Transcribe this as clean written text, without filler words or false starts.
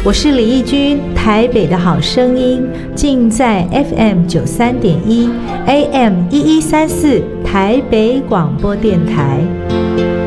我是李义君，台北的好声音，尽在 FM93.1 AM1134 台北广播电台。